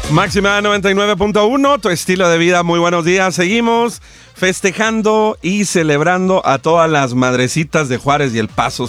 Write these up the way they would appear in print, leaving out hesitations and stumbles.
Máxima 99.1, tu estilo de vida. Muy buenos días. Seguimos festejando y celebrando a todas las madrecitas de Juárez y El Paso.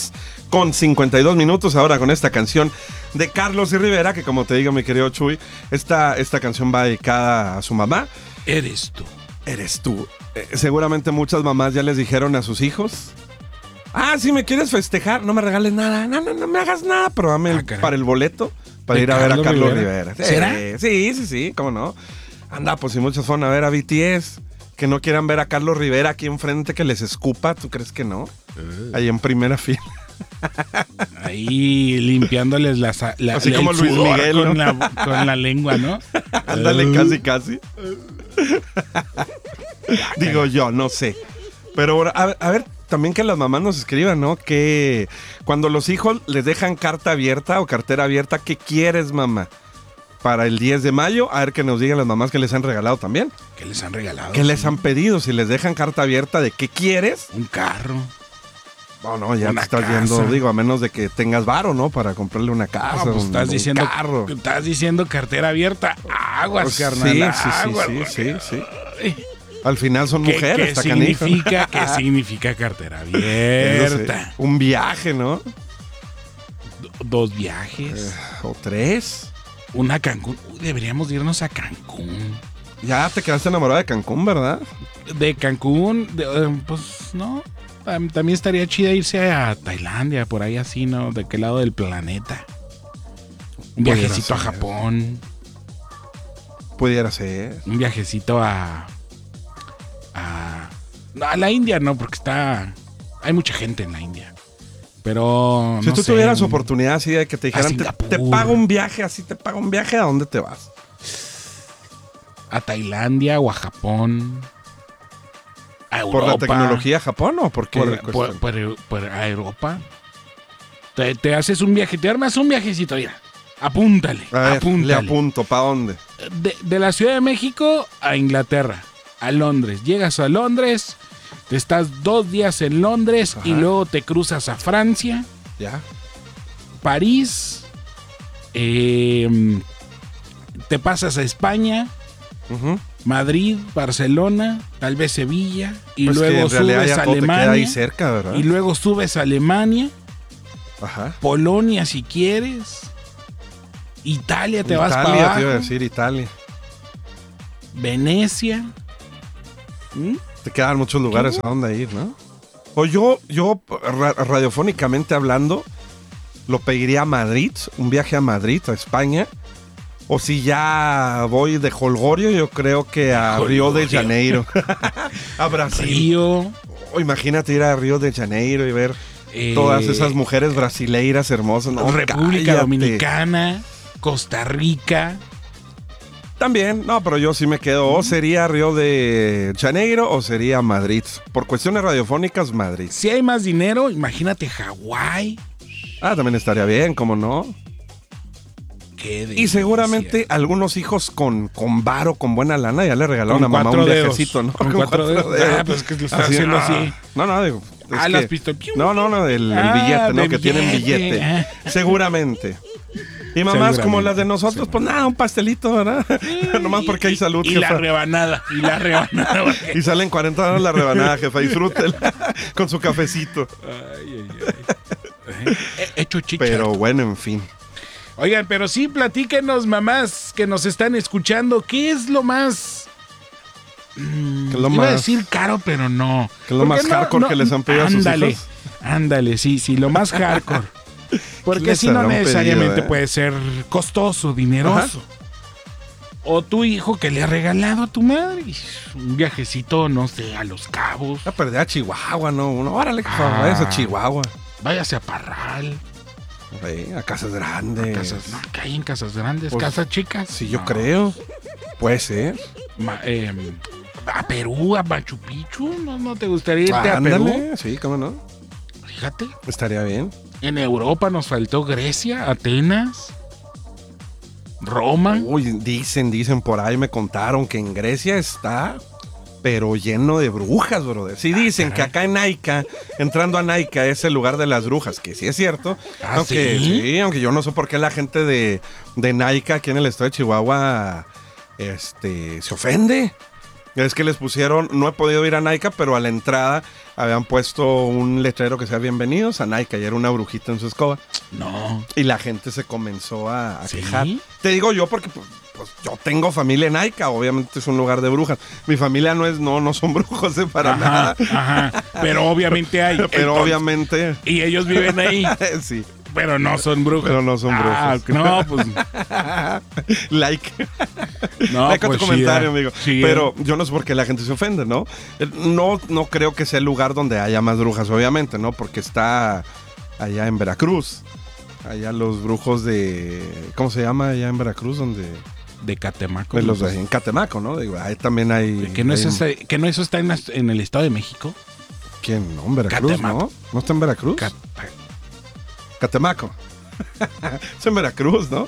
6:52 ahora con esta canción de Carlos y Rivera, que como te digo, mi querido Chuy, esta canción va dedicada a su mamá. Eres tú. Eres tú. Seguramente muchas mamás ya les dijeron a sus hijos: si me quieres festejar, no me regales nada, no me hagas nada, pero dame para el boleto para ir a ver a Carlos Rivera. ¿Será? Sí, cómo no. Anda, pues si muchos fueron a ver a BTS, que no quieran ver a Carlos Rivera aquí enfrente, que les escupa, ¿tú crees que no? Ahí en primera fila. Ahí limpiándoles así como Luis Miguel, ¿no? con la lengua, ¿no? Ándale, casi. Digo yo, no sé. Pero a ver, también que las mamás nos escriban, ¿no? Que cuando los hijos les dejan carta abierta o cartera abierta, ¿qué quieres, mamá? Para el 10 de mayo, a ver que nos digan las mamás que les han regalado también. ¿Qué les han regalado? ¿Qué les han pedido? Si les dejan carta abierta de qué quieres. Un carro. No, ya te estás yendo, digo, a menos de que tengas varo, ¿no? Para comprarle una casa, pues estás diciendo carro. Estás diciendo cartera abierta. Aguas, pues, carnal. Sí. Al final son mujeres, ¿Qué significa cartera abierta? Un viaje, ¿no? 2 viajes. O 3. Una Cancún. Deberíamos irnos a Cancún. Ya te quedaste enamorada de Cancún, ¿verdad? De Cancún, pues no. También estaría chida irse a Tailandia, por ahí así, ¿no? ¿De qué lado del planeta? Un viajecito a Japón. Pudiera ser. Un viajecito a la India, no, porque hay mucha gente en la India. Pero si tú tuvieras oportunidad así de que te dijeran, te pago un viaje, ¿a dónde te vas? A Tailandia o a Japón. A Europa. ¿Por la tecnología Japón o por qué? Por a Europa. Te haces un viaje, te armas un viajecito, mira. Apúntale. Le apunto, ¿para dónde? De la Ciudad de México a Inglaterra, a Londres. Llegas a Londres, te estás 2 días en Londres. Ajá. Y luego te cruzas a Francia. Ya. París. Te pasas a España. Uh-huh. Madrid, Barcelona, tal vez Sevilla. Y pues luego subes a Alemania. Ahí cerca, ¿verdad? Y luego subes a Alemania. Ajá. Polonia, si quieres. Italia, vas para abajo. Italia, te iba a decir Italia. Venecia. Te quedan muchos lugares a donde ir, ¿no? O yo radiofónicamente hablando, lo pediría a Madrid, un viaje a Madrid, a España. O si ya voy de jolgorio, yo creo que a Río de Janeiro. A Brasil. Río. Imagínate ir a Río de Janeiro y ver todas esas mujeres brasileiras hermosas. No, República Dominicana, Costa Rica. También, no, pero yo sí me quedo. O sería Río de Janeiro o sería Madrid. Por cuestiones radiofónicas, Madrid. Si hay más dinero, imagínate Hawái. También estaría bien, ¿cómo no? Y seguramente algunos hijos con varo, con buena lana, ya le regalaron a mamá un viajecito, ¿no? Con 4 dedos. Pues que lo está haciendo así. No, digo. Las pistolas. No, el billete, ¿no? Que tienen billete. Seguramente. Y mamás como las de nosotros, pues nada, un pastelito, ¿verdad? Nomás porque hay salud, y jefa. La rebanada. Y salen $40 la rebanada, jefa. Disfrútela con su cafecito. Ay. Hecho chicha. Pero bueno, en fin. Oigan, pero sí, platíquenos, mamás que nos están escuchando, ¿qué es lo más... iba a decir caro, pero no. ¿Qué es lo más hardcore que les han pedido a sus hijos? Ándale, sí, lo más hardcore. Porque si no necesariamente puede ser costoso, dineroso. Ajá. O tu hijo que le ha regalado a tu madre. Un viajecito, no sé, a Los Cabos. A perder a Chihuahua, ¿no? Órale, que váyase a Chihuahua. Váyase a Parral. A Casas Grandes. ¿Qué hay en Casas Grandes? Pues, ¿casas chicas? Sí, yo creo. Puede ser. A Perú, a Machu Picchu. ¿No te gustaría irte a Perú? Sí, cómo no. Fíjate. Estaría bien. En Europa nos faltó Grecia, Atenas, Roma. Uy, dicen por ahí, me contaron que en Grecia está pero lleno de brujas, brother. Sí dicen que acá en Naica, entrando a Naica, es el lugar de las brujas, que sí es cierto. Aunque yo no sé por qué la gente de Naica, aquí en el estado de Chihuahua, se ofende. Es que les pusieron, no he podido ir a Naica, pero a la entrada habían puesto un letrero que sea bienvenidos a Naica y era una brujita en su escoba. No. Y la gente se comenzó a quejar. Te digo yo porque pues, yo tengo familia en Naica, obviamente es un lugar de brujas. Mi familia no son brujos para nada. Ajá, pero obviamente hay. Pero obviamente. Y ellos viven ahí. Sí. Pero no son brujos. Pero no son brujos. No, pues. Like. No, like pues tu comentario, amigo. Sí, pero yo no sé por qué la gente se ofende, ¿no? No creo que sea el lugar donde haya más brujas, obviamente, ¿no? Porque está allá en Veracruz. Allá los brujos de... ¿Cómo se llama allá en Veracruz? Donde... De Catemaco. En Catemaco, ¿no? Digo, ahí también hay... ¿Que no eso está en el Estado de México? ¿Quién? No, en Veracruz, Catemaco. ¿No? ¿No está en Veracruz? Catemaco. Es en Veracruz, ¿no?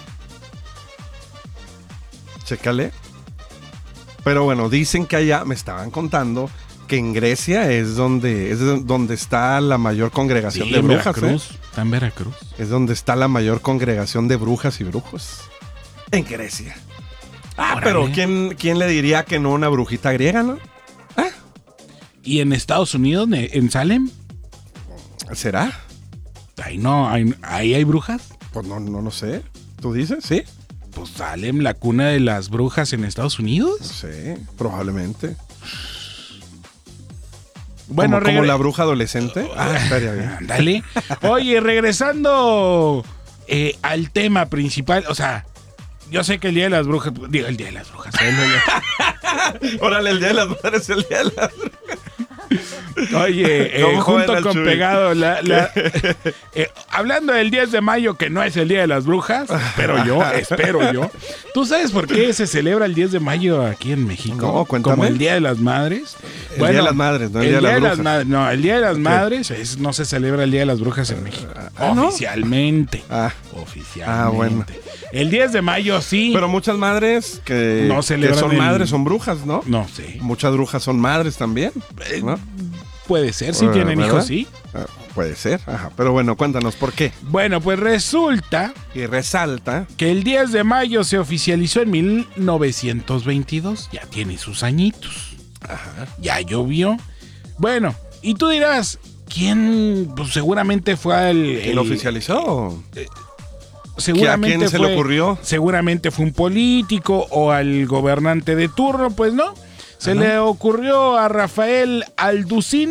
Chécale. Pero bueno, dicen que allá, me estaban contando, que en Grecia es donde está la mayor congregación de brujas. Veracruz. Está en Veracruz. Es donde está la mayor congregación de brujas y brujos. En Grecia. Pero ¿quién le diría que no una brujita griega, no? ¿Y en Estados Unidos, en Salem? ¿Será? Ahí no, ahí hay brujas. Pues no sé. ¿Tú dices? ¿Sí? Pues Salem, la cuna de las brujas en Estados Unidos. No sé, probablemente. Bueno, ¿Como la bruja adolescente? Estaría bien. Dale. Oye, regresando al tema principal, o sea, yo sé que el Día de las Brujas, digo, el Día de las Brujas. Órale, el Día de las Madres, el Día de las Brujas. Oye, junto con pegado, hablando del 10 de mayo, que no es el Día de las Brujas, espero yo. ¿Tú sabes por qué se celebra el 10 de mayo aquí en México? No, cuéntame. Como el Día de las Madres. El Día de las Madres, no el Día de las Brujas. No, el Día de las Madres no se celebra el Día de las Brujas en México. Oficialmente. Oficialmente. Bueno. El 10 de mayo sí. Pero muchas madres que son madres son brujas, ¿no? No sé. Muchas brujas son madres también, ¿no? Puede ser, si tienen hijos, sí. Puede ser, ajá. Pero bueno, cuéntanos, ¿por qué? Bueno, pues resulta... Y resalta... que el 10 de mayo se oficializó en 1922. Ya tiene sus añitos. Ajá. Ya llovió. Bueno, y tú dirás, ¿quién? Pues seguramente fue ¿Quién lo oficializó? Seguramente ¿A quién se le ocurrió? Seguramente fue un político o al gobernante de turno, pues no. Se le ocurrió a Rafael Alducín